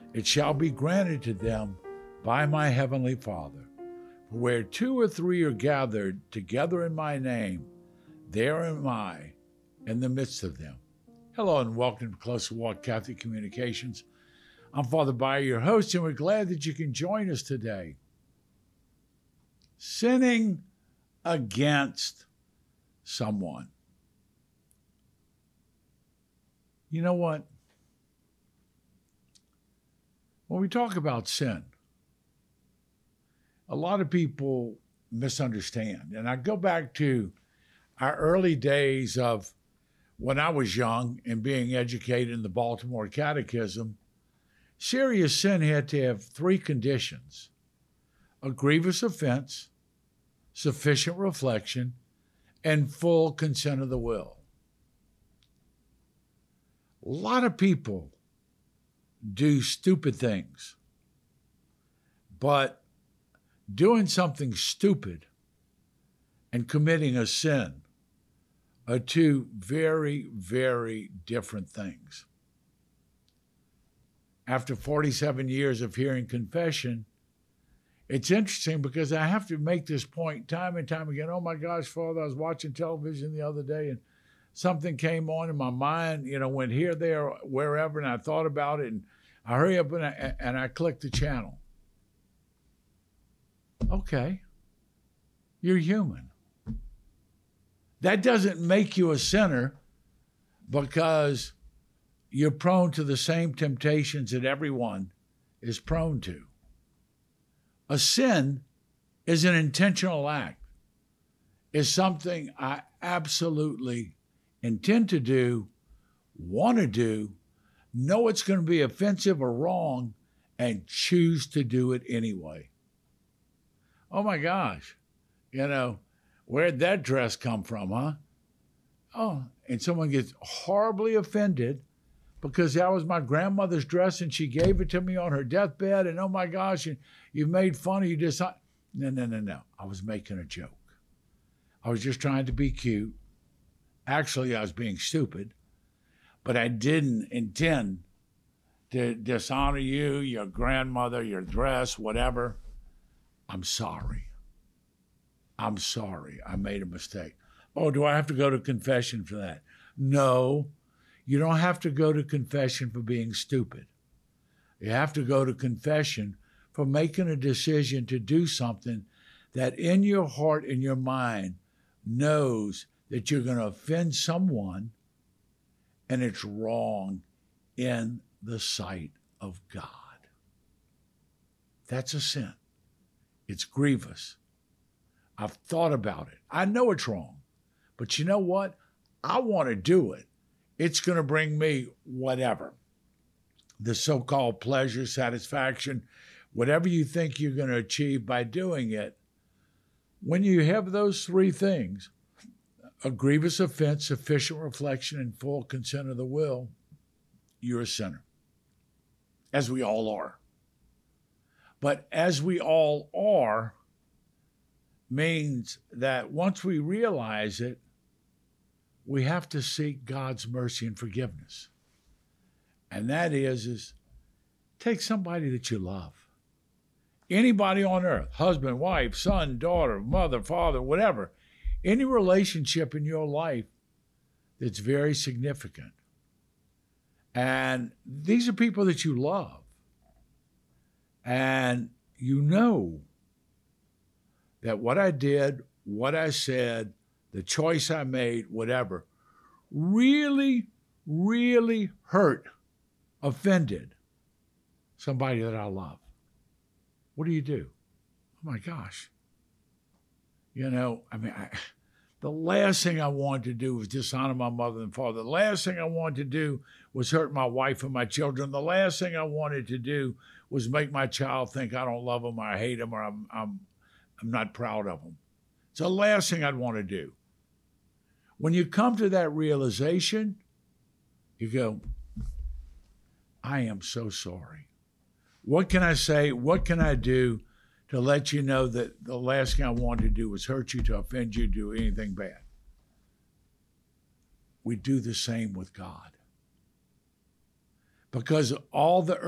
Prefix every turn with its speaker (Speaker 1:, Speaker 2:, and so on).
Speaker 1: it shall be granted to them by my heavenly Father. For where two or three are gathered together in my name, there am I in the midst of them. Hello and welcome to Closer Walk Catholic Communications. I'm Father Bayer, your host, and we're glad that you can join us today. Sinning against someone. You know what? When we talk about sin, a lot of people misunderstand. And I go back to our early days of when I was young and being educated in the Baltimore Catechism. Serious sin had to have three conditions: a grievous offense, sufficient reflection, and full consent of the will. A lot of people do stupid things, but doing something stupid and committing a sin are two very, very different things. After 47 years of hearing confession, it's interesting because I have to make this point time and time again. Oh my gosh, Father, I was watching television the other day and something came on in my mind, went here, there, wherever, and I thought about it, and I hurry up and I clicked the channel. Okay, you're human. That doesn't make you a sinner because you're prone to the same temptations that everyone is prone to. A sin is an intentional act. It's something I absolutely intend to do, want to do, know it's going to be offensive or wrong, and choose to do it anyway. Oh my gosh, where'd that dress come from, huh? Oh, and someone gets horribly offended because that was my grandmother's dress and she gave it to me on her deathbed, and oh my gosh, you made fun of you just. No. I was making a joke. I was just trying to be cute. Actually, I was being stupid, but I didn't intend to dishonor you, your grandmother, your dress, whatever. I'm sorry. I made a mistake. Oh, do I have to go to confession for that? No, you don't have to go to confession for being stupid. You have to go to confession for making a decision to do something that in your heart and your mind knows that you're going to offend someone and it's wrong in the sight of God. That's a sin. It's grievous. I've thought about it. I know it's wrong, but you know what? I want to do it. It's going to bring me whatever. The so-called pleasure, satisfaction, whatever you think you're going to achieve by doing it. When you have those three things, a grievous offense, sufficient reflection, and full consent of the will, you're a sinner, as we all are. But as we all are means that once we realize it, we have to seek God's mercy and forgiveness. And that is take somebody that you love. Anybody on earth, husband, wife, son, daughter, mother, father, whatever, any relationship in your life that's very significant. And these are people that you love. And you know that what I did, what I said, the choice I made, whatever, really, really hurt, offended somebody that I love. What do you do? Oh my gosh. The last thing I wanted to do was dishonor my mother and father. The last thing I wanted to do was hurt my wife and my children. The last thing I wanted to do was make my child think I don't love him or I hate him or I'm not proud of him. It's the last thing I'd want to do. When you come to that realization, you go, I am so sorry. What can I say? What can I do to let you know that the last thing I wanted to do was hurt you, to offend you, do anything bad? We do the same with God. Because all the